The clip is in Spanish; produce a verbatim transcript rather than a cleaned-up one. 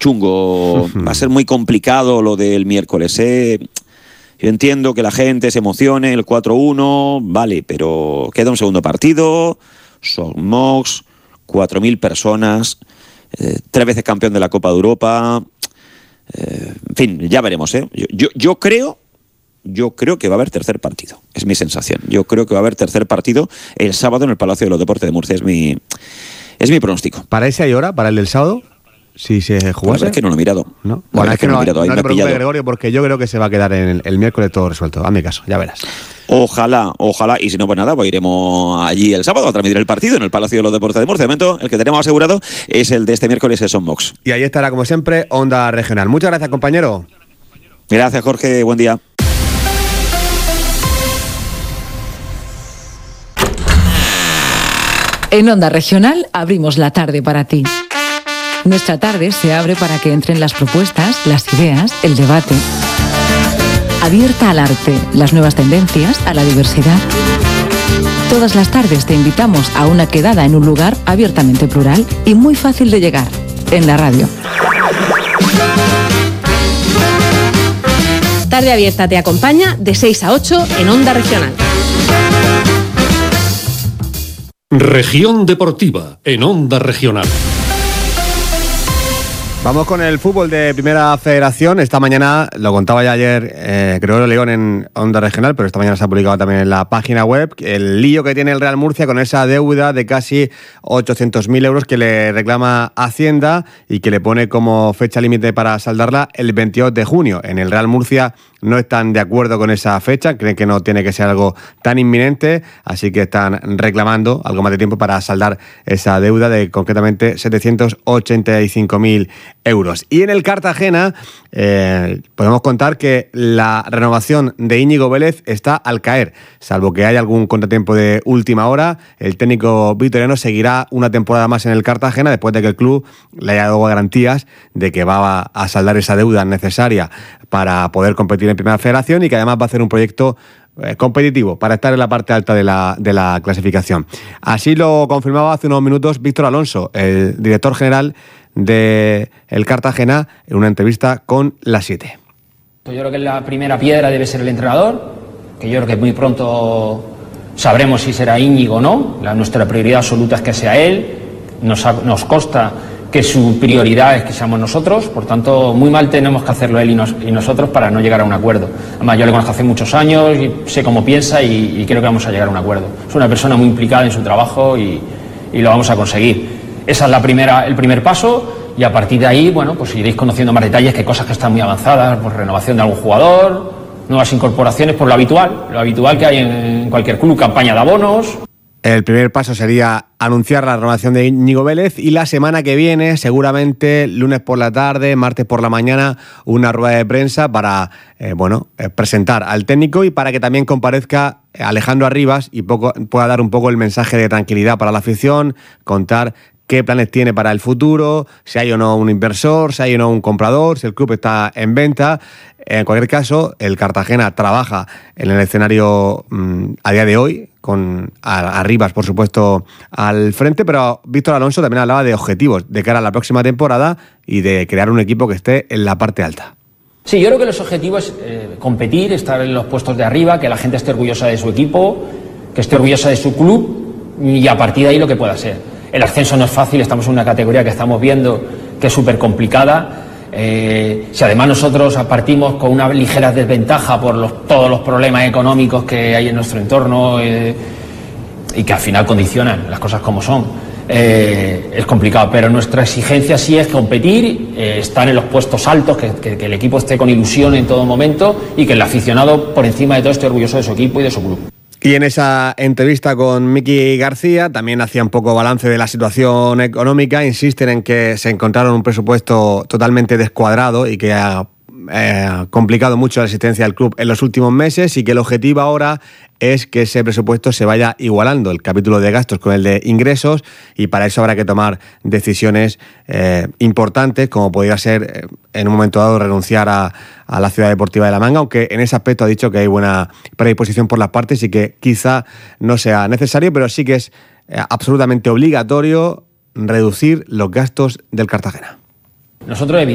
chungo, va a ser muy complicado lo del miércoles, ¿eh? Yo entiendo que la gente se emocione, el cuatro uno, vale, pero queda un segundo partido, somos cuatro mil personas, eh, tres veces campeón de la Copa de Europa, eh, en fin, ya veremos, ¿eh? Yo, yo, yo creo... Yo creo que va a haber tercer partido, es mi sensación. Yo creo que va a haber tercer partido el sábado en el Palacio de los Deportes de Murcia, es mi, es mi pronóstico. ¿Para ese hay hora? ¿Para el del sábado? Si se jugase. Pues es que no lo he mirado. ¿No? Bueno, es que no, no, mirado. no te preocupes, Gregorio, porque yo creo que se va a quedar en el, el miércoles todo resuelto. Hazme caso, ya verás. Ojalá, ojalá, y si no, pues nada, pues iremos allí el sábado a transmitir el partido en el Palacio de los Deportes de Murcia. De momento, el que tenemos asegurado es el de este miércoles, es Onbox. Y ahí estará, como siempre, Onda Regional. Muchas gracias, compañero. Gracias, Jorge, buen día. En Onda Regional abrimos la tarde para ti. Nuestra tarde se abre para que entren las propuestas, las ideas, el debate. Abierta al arte, las nuevas tendencias, a la diversidad. Todas las tardes te invitamos a una quedada en un lugar abiertamente plural y muy fácil de llegar, en la radio. Tarde Abierta te acompaña de seis a ocho en Onda Regional. Región Deportiva, en Onda Regional. Vamos con el fútbol de Primera Federación. Esta mañana, lo contaba ya ayer eh, Gregorio León en Onda Regional, pero esta mañana se ha publicado también en la página web el lío que tiene el Real Murcia con esa deuda de casi ochocientos mil euros que le reclama Hacienda y que le pone como fecha límite para saldarla el veintidós de junio. En el Real Murcia no están de acuerdo con esa fecha, creen que no tiene que ser algo tan inminente, así que están reclamando algo más de tiempo para saldar esa deuda de concretamente setecientos ochenta y cinco mil euros. Y en el Cartagena eh, podemos contar que la renovación de Íñigo Vélez está al caer, salvo que haya algún contratiempo de última hora. El técnico vitoriano seguirá una temporada más en el Cartagena después de que el club le haya dado garantías de que va a saldar esa deuda necesaria para poder competir en Primera Federación y que además va a hacer un proyecto eh, competitivo para estar en la parte alta de la, de la clasificación. Así lo confirmaba hace unos minutos Víctor Alonso, el director general de el Cartagena, en una entrevista con La siete. Yo creo que la primera piedra debe ser el entrenador, que yo creo que muy pronto sabremos si será Íñigo o no. La, nuestra prioridad absoluta es que sea él. Nos, ha, nos consta que su prioridad es que seamos nosotros, por tanto, muy mal tenemos que hacerlo él y, nos, y nosotros para no llegar a un acuerdo. Además, yo le conozco hace muchos años y sé cómo piensa y, y creo que vamos a llegar a un acuerdo. Es una persona muy implicada en su trabajo y, y lo vamos a conseguir. Esa es la primera, el primer paso y a partir de ahí, bueno, pues iréis conociendo más detalles, que cosas que están muy avanzadas, pues renovación de algún jugador, nuevas incorporaciones, por lo habitual, lo habitual que hay en cualquier club, campaña de abonos. El primer paso sería anunciar la renovación de Íñigo Vélez y la semana que viene, seguramente lunes por la tarde, martes por la mañana, una rueda de prensa para eh, bueno, eh, presentar al técnico y para que también comparezca Alejandro Arribas y poco, pueda dar un poco el mensaje de tranquilidad para la afición, contar qué planes tiene para el futuro, si hay o no un inversor, si hay o no un comprador, si el club está en venta. En cualquier caso, el Cartagena trabaja en el escenario mmm, a día de hoy, con Arribas, por supuesto, al frente, pero Víctor Alonso también hablaba de objetivos de cara a la próxima temporada y de crear un equipo que esté en la parte alta. Sí, yo creo que los objetivos es eh, competir, estar en los puestos de arriba, que la gente esté orgullosa de su equipo, que esté orgullosa de su club y a partir de ahí lo que pueda ser. El ascenso no es fácil, estamos en una categoría que estamos viendo que es súper complicada. Eh, si además nosotros partimos con una ligera desventaja por los, todos los problemas económicos que hay en nuestro entorno eh, y que al final condicionan las cosas como son, eh, es complicado, pero nuestra exigencia sí es competir, eh, estar en los puestos altos, que, que, que el equipo esté con ilusión en todo momento y que el aficionado por encima de todo esté orgulloso de su equipo y de su club. Y en esa entrevista con Miki García también hacía un poco balance de la situación económica. Insisten en que se encontraron un presupuesto totalmente descuadrado y que ha eh, complicado mucho la existencia del club en los últimos meses y que el objetivo ahora es que ese presupuesto se vaya igualando, el capítulo de gastos con el de ingresos, y para eso habrá que tomar decisiones eh, importantes, como podría ser eh, en un momento dado renunciar a, a la Ciudad Deportiva de La Manga, aunque en ese aspecto ha dicho que hay buena predisposición por las partes y que quizá no sea necesario, pero sí que es eh, absolutamente obligatorio reducir los gastos del Cartagena. Nosotros